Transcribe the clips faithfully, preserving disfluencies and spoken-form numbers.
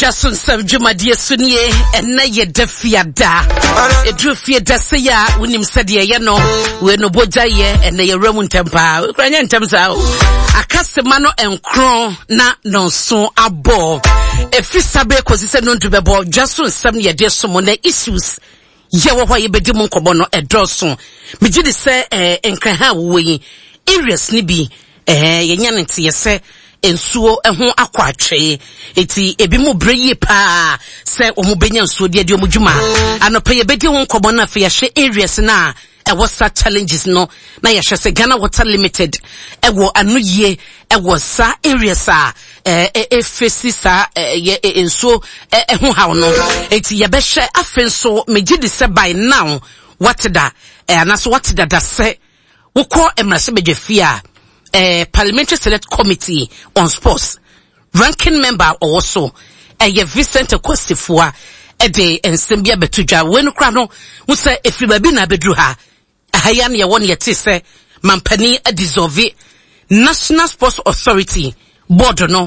Jason Sam Jumadie Sunye and na ye defiada. E drew fear desaya when him said ye no we no boja ye and ye Roman temper. Ukrainian temsa. A casemano and cron na non son abo. E fisabe cause it's a non to be ball Jason Sam ye dear someone issues. Yawa wa ye bedi mon kobono e droson. Me jidi se eh enkaha we areas ni bi eh ye nyanenti ye se ensuo ehun akwatwe eti ebi mu breye pa se omu benya nsuo de de omu dwuma anopa ye bedi won kobo na fe ye hwe areas na e was challenges no na ye hwe se Ghana Water Limited e wo anoye e wo sa areas a eh e face sa ye ensuo ehun hawo no eti ye be hwe afenso megidi se by now what da eh anaso what da da se wo ko emrase bedwafia Uh, Parliamentary Select Committee on Sports ranking member also uh, ye Vincent Kosifua e de ensembia betuja wenu kra no wo se efi ba bi na bedru ha ahaya ne ye won ye te se mampani a dissolve National Sports Authority board no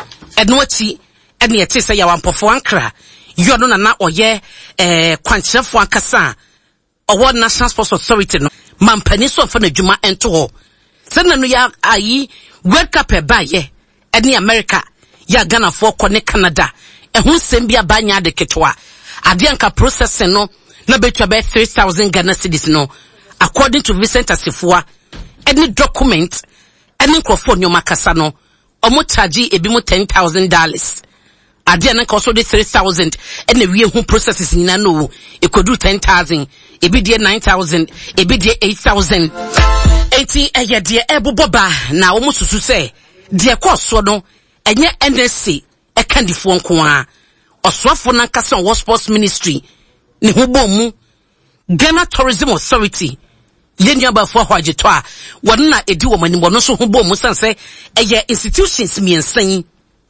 eno ati ene ye te se ya wampofo ankra yo no na na oye eh kwanchefo akasa owo National Sports Authority no mampani so fa na dwuma ento ho Sena no ya ayi World Cup e ba ye eni America ya Ghana for kone Canada e hu sembia banya de ketwa ade anka process no na betwa be three thousand Ghana cedis no according to Vincent Asifua any document any crofo nyoma kasa no omo charge ebi mo ten thousand dollars ade anka also de three thousand ene wie hu processes nyina no e kodu ten thousand ebi de nine thousand ebi de eight thousand enti eye de eboboba na wo mususu se de koso no enye N S C e kandifo nko a osofo na kasa wo sports ministry ne ho bomu Ghana Tourism Authority yenya ba fo hwajeto a won na edi wo mani wono so ho bomu sanse eye institutions miensan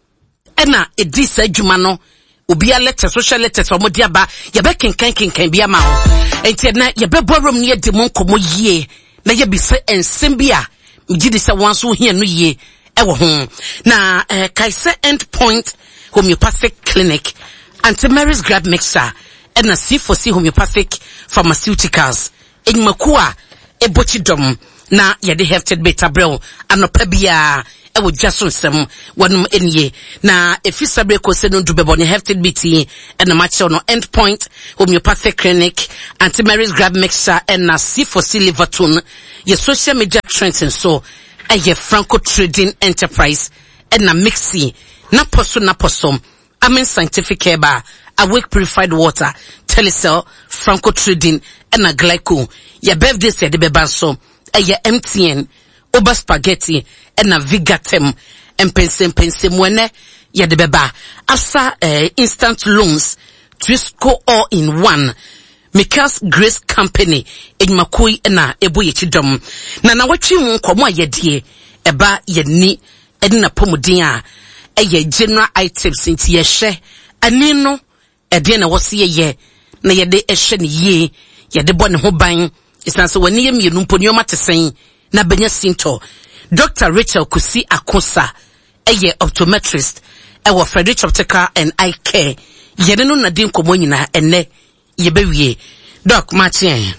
ena edi sa adwuma no obi a letter social letters omo dia ba ye be kenkan kenkan bia ma ho enti na ye be borom ne edi mo nkomo yie na ye bi se ensembia mgidi se wanso hia no yie ewo ho na eh, Kaise Endpoint Homeopathic Clinic Auntie Mary's Grab Mixer and a C four C Homeopathic Pharmaceuticals in Makua ebochidom na ye de hefted beta bro anopa bia e wo Jason sem wonum enye na efisabre ko se no dubebo ne hefted bt and a match on Endpoint Homeopathic Clinic Auntie Mary's Grab Mixer and a C four C Liverton ye social media trends and so a ye Franco Trading Enterprise and a mixi na poso na posom amen scientific eba awake purified water Telecel Franco Trading and a glyco ye birthday se de beba so a ye M T N Oba Spaghetti and a Vigatem and pensem pensem wene ye de beba asa uh, instant loans Twisco all in one Mika's Grace Company in Makui na ebo ye chidom na na watchi mu komo ye die eba ye ni edina pomudin a eye general items nti ye hye ani no ede na wose ye ye na ye de ehye ne ye ye de bone ho ban isanse wani ye mienu mponio matesen na benya sinto Doctor Rachel Kusi Akosa eye optometrist ewo Frederick Optical and Eye Care ye no na din komo nyina enne ye bewie doc matien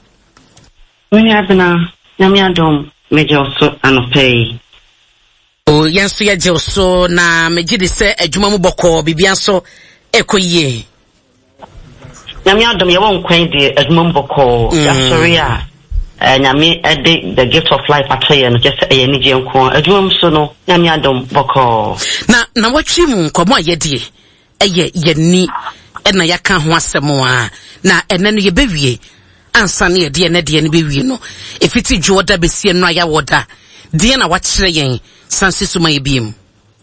we have na nyamia dom mejo so anopay o yanso ya je so na megidi se adwuma mu bokọ bibia so ekoyie nyamia dom ye won kwan de adwuma mu bokọ ya sorry a nyame ede the gift of life atye no just e ni je nko adwuma mu so no nyamia dom bokọ na na watwi mu nkomo ayedie eye ye ni ena yaka ho asemo a na ene no ye bewie ansa ne de ene de ene bewie no efiti dwoda besie no aya woda de na wachire yen sansi suma yebiem.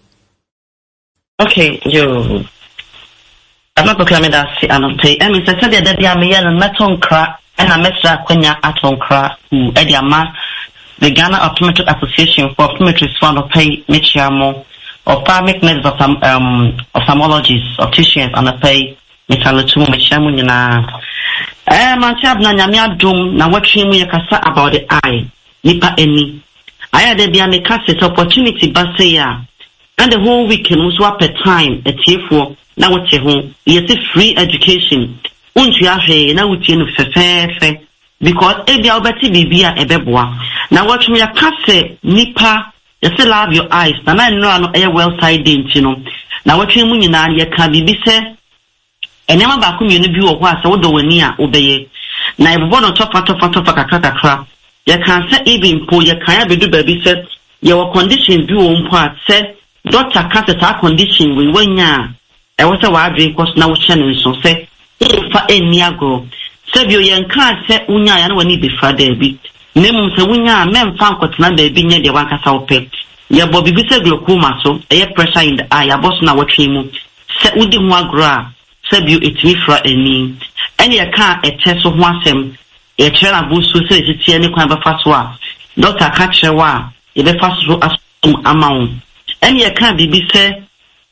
Okay, you I'm not proclaiming that I don't pay. I mean, I said that they are me and meton cra and a mesra quenya aton cra who ediama the Ghana Optometric Association for Optometrists found to pay Michiamo or Parmic Neds of some um ophthalmologists, opticians and a pay Michalotu Michamunina. Eh, my chap na nyamia dum na watching me kasa about the eye. Nipa any. I had a be opportunity basaya and the whole weekend was what per time a tearful na wote ho yesi free education untu ahwe na wotie no fefefe because ebia obeti bibia ebeboa na watchum ya kase nipa yesi love your eyes na na no ano e well side denti no na watchum mu nyina ye ka bibi se enema ba ko mienu bi wo ho asa wodo wani a obeye na ebobo no topa topa topa kakaka kra ye kan se even po ye kan ya bedu baby se ye wo condition bi wo mpo a se doctor kase ta condition we wanya e wo se wa adwe course na wo chene nso se fa eniago se bi o ye kan se unya ya na wani be fa da bi nemu se unya memfa nkotena da bi nye de wankasa wo pe ye bo bibi se glaucoma so e pressure in the eye abos na wo twemu se udi ho agra se bi etimi fra eni eni ye kan ete so ho asem ye kire na busu se titie ne kwan ba fa so a doctor ka kire wa ye be fa so asum amawo eni ye kan bibi se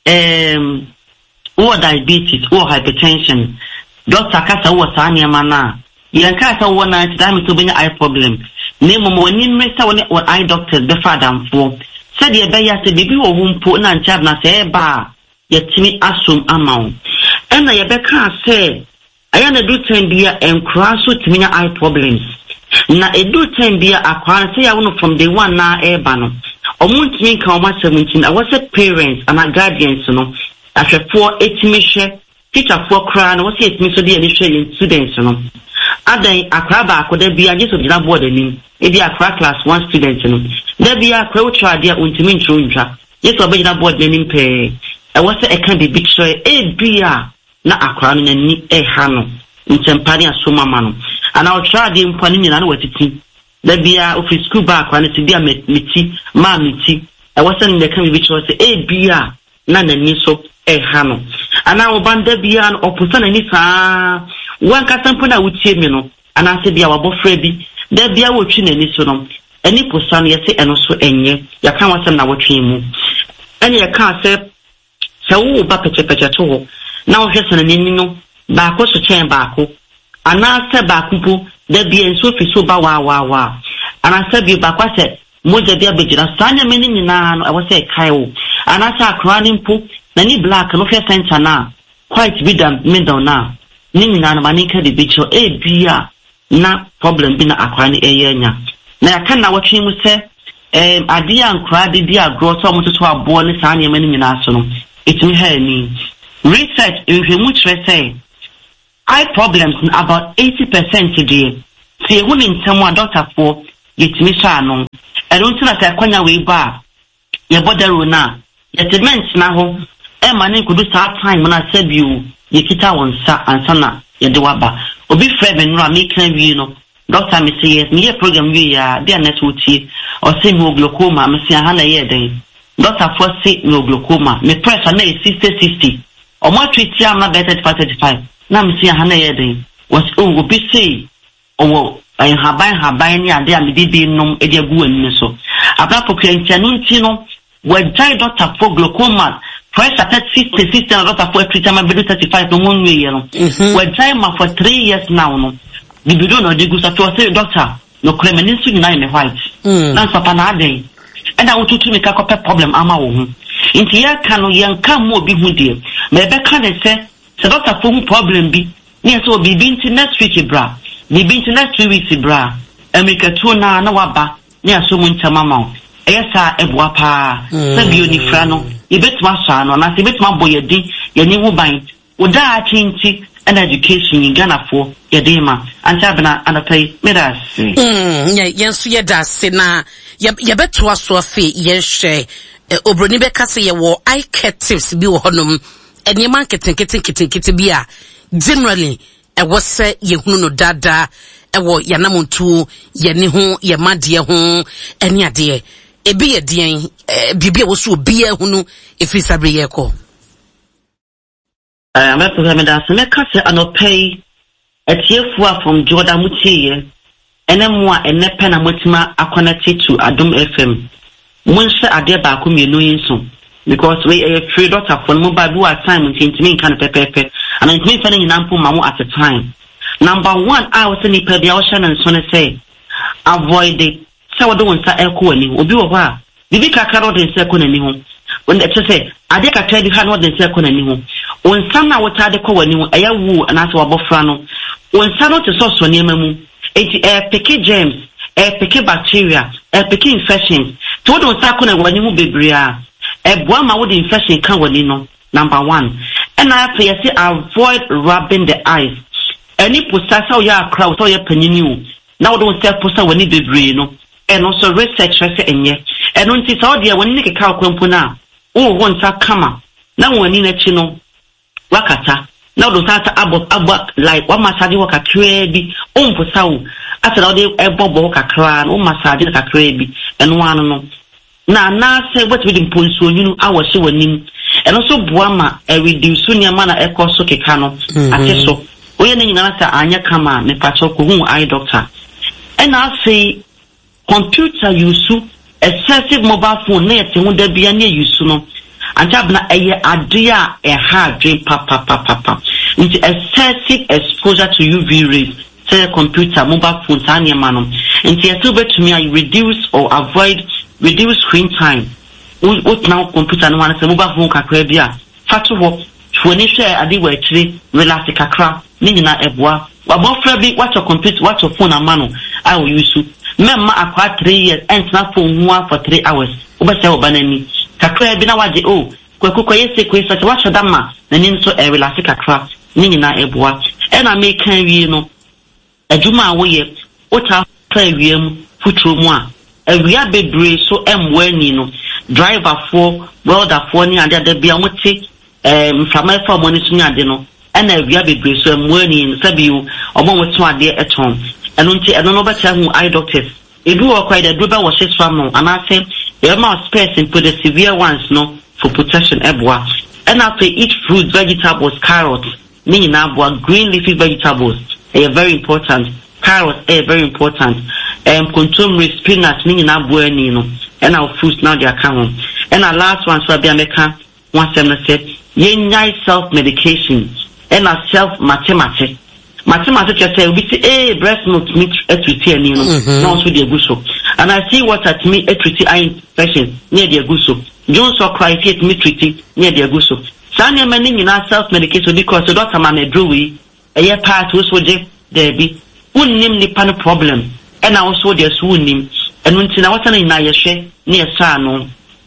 em or diabetes or hypertension doctor kasa wo sa niema na ye kasa wo na time to benya eye problem nemo mo ni mmesa wo ne eye doctor the father mfo said ye be ya se bibi wo humpo na nchab na se ba ye timi asum amawo ena ye be ka se aya na do time bia enkra so timi nya eye problems na edu time bia akwa se ya wo from day one na e ba no omuntimi ka o ma seventeen I was a parents and guardians no afefo etimi hwe teacher for kra na wose etimi so de ani hwe students no adan akra ba akoda bia je so dina board anim e bia akra class one student no da bia akra wo twa de ontimi ntro ntwa yeso ba dina board anim pe e wose e kan be big show e bia na akra no nani e ha no ntempani asoma ma no ana wo twa de mpani nyina na watiti da bia office school ba akra na ti bia meti ma meti e wose ne kan be big show e bia na nani so e ha no ana wo banda bia no oposa na ni saa wanka sampo na wutie me no ana se bia wabofra bi da bia wo twi na ni so no ani posa no yese eno so enye ya kan wasem na wotwe mu ani ya kan se se wo ba peche peche to ho na wo hwese na ni no ba ko so chen ba ko ana se ba kupo da bia nso fi so ba wa wa wa ana se bia ba kwa se moja bia bejira sanya me ni nyina no e wo se kai wo ana sa krani mpo na ni black no fe center na quite big and middle na ni nyina na manika de bicho e bia na problem bi na akwani eyenya na ya kan na wotwe mu se em ade ankra de dia agro so mo toto abo ne sa ne mani nyina so no etimi ha ni research nhwemu kire say eye problems about eighty percent today see who in temo doctor for yetimi sha no e don't na ta kwanya we ba ye bodaro na yetiment na ho e mane kudu sa time na sabiu yekita wonsa ansana ye de waba obi frɛ me no me kan wi no doctor me say yes me ye program wi ya de anet wutie o say me glaucoma me say ha na ye den doctor for say me glaucoma me pressure na sixty sixty o ma treat am na better thirty-five na me say ha na ye den was o obi say o ai haban haban ni ade a me bibi nom e de agu ani so abra pokyantia no nti no wajai doctor for glaucoma pressure at sixty sixty and doctor for treatment be thirty-five no one year no wajai ma for three years now no bibi do no de gu sa to say doctor no claim ni su na in white na papa na ade e da wotutu me ka ko problem ama wo hu nti ya ka no yan ka mo bi hu de me be ka de se se doctor for problem bi ni so bibi nti next week bra bibi nti next two weeks bra america to na na waba ni aso mu ntama ma esa ebua pa sabio ni frano ibetuma sha no na se betuma boyedi ye ni wo ban oda achinti and education in Ghana for yedema antabna anapai medasi mm ye yensu yedase na ye beto aso afi ye hwe obroni be kase ye wo eye care tips bi wo honum eni man keten keten keten keten bi a generally e wo se ye hunu no dada e wo yanamontu ye ni ho ye made ho eni ade ebi ye dien bibia wo so obi ehunu efi sabre ye ko eh am program da se me kase anopay etiefua from Jordan Mutiye enemu a enepe na motima connected to Adom F M munse ade ba ko mienu yinso because we a free doctor for mo ba do time ntimi kan pepepe and ntimi fa na nyina mpo mamu at a time number one I was ni pe bia wo hye na so ne say avoid it se wo do wonsa eko ani obi wo ba bibi kakaro de se eko nani ho when it say ade kakra di ha no de se eko nani ho Onsana wotade ko wani mu eya wu anase wabofra no onsana to so so niam mu enti e pick germs e pick bacteria e pick infections to wo don sa ko na wani mu bebre a e boa ma wo the infection kan wani no number one and I say avoid rubbing the eyes any pusa so ya crowd so ya panini now don't say pusa wani bebre no and also research say enye and unti so dia wani ke ka kwampo na wo won sa kama na wani na chi no wakata now do start abo abo like one massage waka krebi on pusawo after all dey ebobo kakra no massage kakra bi eno anu no na na say what we dey ponso nyunu awose wanim eno so boama e reduce nyama na ekoso keka no ate so oye na nyina sa anya kama me pacho ko hu eye doctor and I say computer use excessive mobile phone na yete hu da bia na use no Anjabna eye adria e hard dream papa papa papa. Into excessive exposure to U V rays, say computer, mobile phone, tanya manum. Into a little bit to me, I reduce or avoid reduce screen time. What now computer no one say mobile phone kakrabia. Fatu wo twenty share adi we actually relax kakra. Nini na ebwa. Wabofra bi watch your computer, watch your phone amano. I will use you. Memma akwa three years and na phone one for three hours. Ubase obanani. Kakra bi na waje o kwekuko yese kwesa te wacho dama na nin so e relax kakra ni nyina eboa e na me kan wie no adwuma a wo ye o ta fa wiem futuro mu a awia bebre so emwa ni no driver for welder for ni ade ade bia mote em fama fa mo ni so ni ade no e na awia bebre so emwa ni sabi o omo wotu ade eton eno nti eno no ba cha hu eye doctors edu o kwai da do ba wo hye swam no anase there are space and put the severe ones no for protection eboa. And after each fruit, vegetables, carrots, meaning abwa, green leafy vegetables, they are very important. Carrots are very important. And um, consume spinach, meaning abwa nino. And our fruits now they are coming. And our last one, so be American, one seven said, ye self medication and our self mathematics. Mathematics just say we say eh breast milk meat equity and you know now also the guso and I see what at me equity eye infection near the guso Jones or cry fit me treaty near the guso Sanya many in our self medication because the doctor man drewy a year part was with there be wouldn't name the pan problem and I also there's wound him and when I was in my share near Sano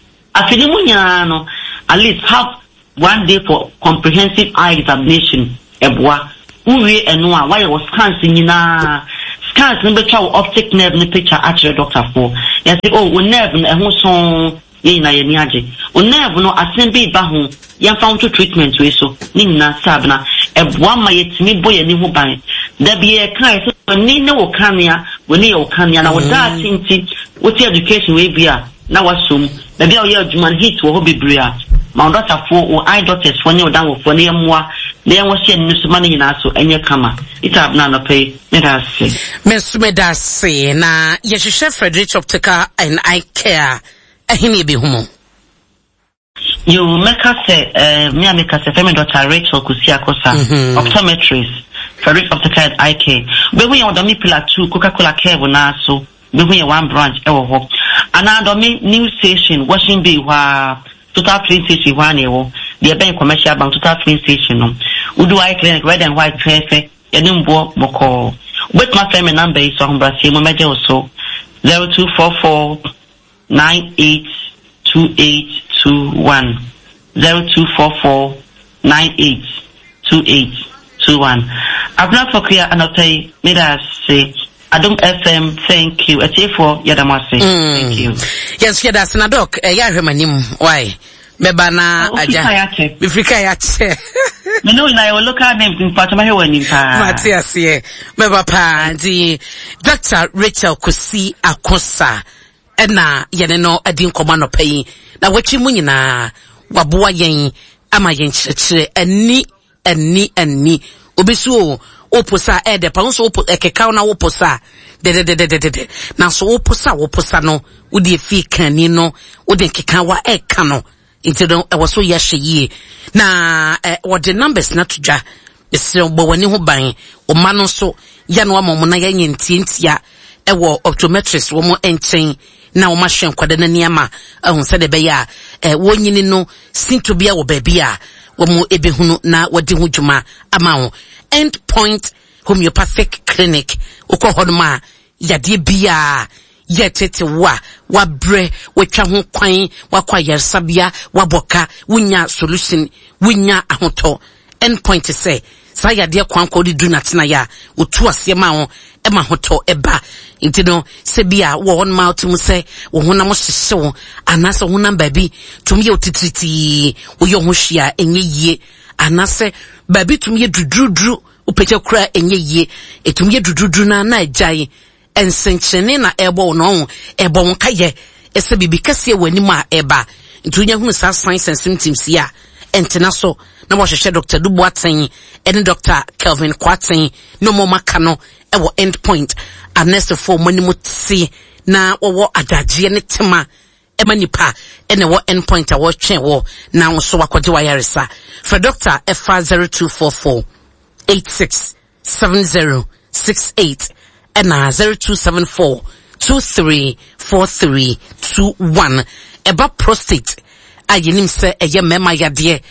I feel no at least have one day for comprehensive eye examination ebwa Uwe enwa why was scans nyina scans no becha optic nerve no picture actually doctor for you say oh we nerve no ehun so ye na ye ni age o nerve no asen bi ba ho ye found to treatment we so ni na sabna eboa ma yetimi boye ni ho ban da bi e kan so ni ne wo kanea we ni wo kanea na wo da tinti wo ti education we bia na wasum da bia wo ye adwuma hit wo ho bibria ma doctor for o eye doctors for ni o dan wo for ni emwa na wo hye ni so ma ni na so enye kama itab na no pay me da se me so me da se na ye hwehwe Frederick Optical and Eye Care ahini bi humo you make us say uh, me make us say me Doctor Rachel Kusi Akosa mm-hmm. optometrist Frederick Optical and Eye Care be we on me pillar two Coca-Cola Care na so be we one branch e wo ho ana do me new station washing bay wa total train station wa na e wo the ben commercial bank total train station no udu eye clinic red and white fefe yenim bo boko with my family number is on brasi mo meje so zero two four four nine eight two eight two one zero two four four nine eight two eight two one abna for clear anotay me da say Adum F M, thank you. Ati for Yadamase. Mm. Thank you. Yes, Yadas na doc. Eh, ya hwemanim. Why? Mebana oh, aja. Bifrika yate. Me know na your local name in Patama he wani pa. Matias ye. Meba pa di Doctor Rachel Kusi Akosa. Ena yene no adi nkoma no pay. Na wachi mu nyina waboa yen ama yen kyerɛkyerɛ ani ani ani obisu oposa e de pa nso opo ekeka na oposa de de de de de de na so oposa oposa no wodi efi kani no wodi ekeka wa eka no nti no e woso ya hye na e wodi numbers na todwa esre bo wani ho ban o ma no so ya no amom na ya nyentintia e wo optometrist wo mo enchen na wo ma hwen kwada na niama ehun se de be ya e wonyini no sinto bia wo ba bia Wamu ebehunu na wadi hu dwuma ama wo. Endpoint Homeopathic Clinic. Uko honoma yade bia yetete wa wabre wetwa ho kwan wakwa yersabia waboka wunya solution wunya ahoto. Endpoint say sa yade kwan ko di du natena ya otu ase ma ho e ma hoto eba nti no se bia wo on ma otu se wo honam hyehye wo anase honam baabi tum ye otitriti wo ye ho hwia enye yie anase baabi tum ye dududru upeke kura enye yie etum ye dududru na na agyae ensenchene na ebo no ebo nka ye ese bibi kase wani ma eba nti nya hu sa science and symptoms ya entena so na wo hwehwe Doctor Duboaten and Doctor Kelvin Kwaten no mo makano ewo Endpoint anest for money mutsi na wo adagye ne tema ema nipa ene wo Endpoint a wo twen wo na so wakode wayaresa for Doctor F zero two four four eight six seven zero six eight and zero two seven four two three four three two one eba prostate ayenim se eye mema yade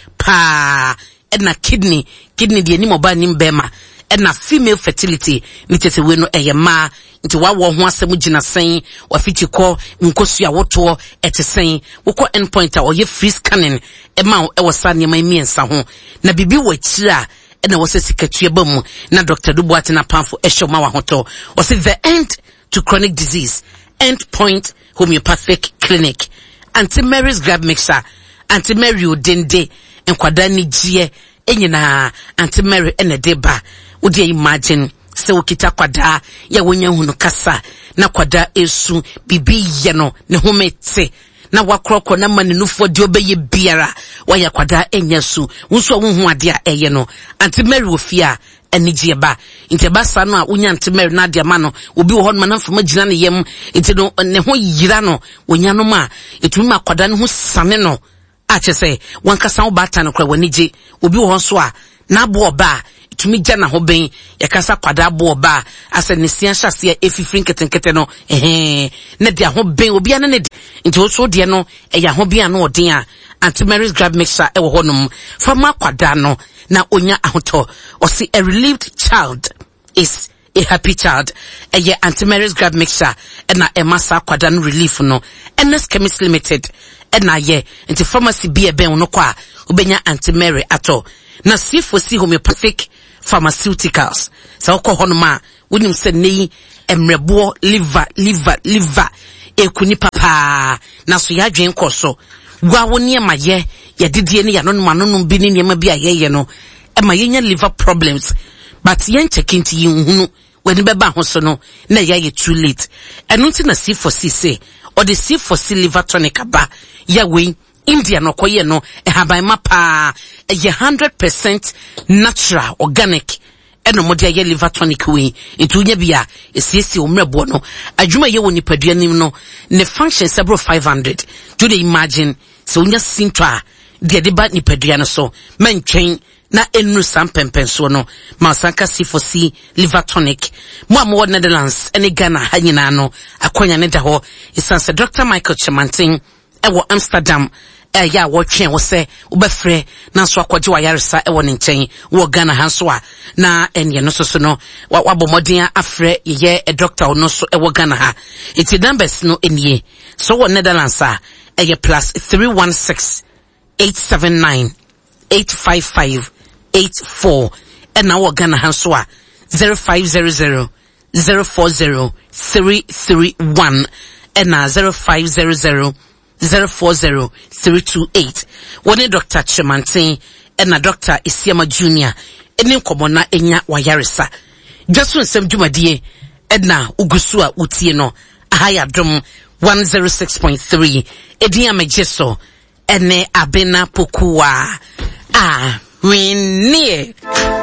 pa ena kidney kidney de anim oba nim bema ena female fertility ni tete we no eye ma nti wawo ho asem gina sen wafiti ko nkosu a woto etesen wokọ Endpoint a oye free scanning e ma e wosa ne ma miensa ho na bibi wachira ena wose sikatue bamu na Doctor Duboaten na pamfo ehyo ma wa hoto wose the end to chronic disease Endpoint Homeopathic Clinic Auntie Mary's Grab Mixer Auntie Mary odende enkwada ni gie enyina Auntie Mary ene deba wodi imagine se ukita kwada ya wonya hunu kasa na kwada esu bibi ye no ne homete na wakroko na manenufo de obeye biara waya kwada enyasu nso wo ade a eye no Auntie Mary ofia enije ba inteba sa no a wonya Auntie Mary na de ma no obi wo hon manamfo magina ne yem enti no ne ho yira no wonya no ma etumi ma kwada ne ho sane no a chese wankasa wo bata no kra wanije obi wo hon so a na bo oba tumi jana ho ben yakasa kwada bo oba ase ne sia hyase efifiri nketenkete no eh ne de ho ben obi ana ne nti so de no e ya ho bia no odin a Auntie Mary's Grab Mixer e wo honum fama kwada no na onya ahoto o si a relieved child is a happy child e ye Auntie Mary's Grab Mixer e na e masa kwada no relief no Ns Chemist Limited e na ye nti pharmacy bia ben no kwa obenya Auntie Mary ato na C four C Homeopathic Pharmaceuticals sa okọ honoma wonim se nei emrebo liver liver liver ekuni papa na so ya dwen koso gwa woni ema ye ya didie ne ya no no no bi ne ema bi ayeye no ema yenya liver problems but yen chekinti yinhunu wani beba ho so no na ya ye too late enunti na C four C say or the C four C liver tonic aba ya we India no koye no e haban mapa e one hundred percent natural organic eno mo dia ye liver tonic we into nya bia e siesi omrebo no adwuma ye woni padua nim no ne function several five hundred do they imagine so nya sintwa de de ba ni padua no so mentwen na enu sampempenso no ma sanka C four C liver tonic mo am wod Netherlands ene Ghana hanyina no akonya ne da ho isanse Doctor Michael Chamantin ewo Amsterdam eh ya wo twen wo se wo befre na so akwaje wa yaresa ewo ne nchen wo Ghana hanso a na enye no so so no wa bomodin afre ye e doctor no so ewo Ghana ha iti numbers no enie so wo Netherlands a eh plus three one six eight seven nine eight five five eight four and na wo Ghana hanso a zero five zero zero zero four zero three three one and na zero five zero zero zero four zero three two eight. One Doctor Chamantin and a Doctor Isiama Junior ene komona enya wayaresa. Jason sem jumadie edna ugusua utie no ahaya drum one oh six point three edia mejeso ene abena pokua ah winnie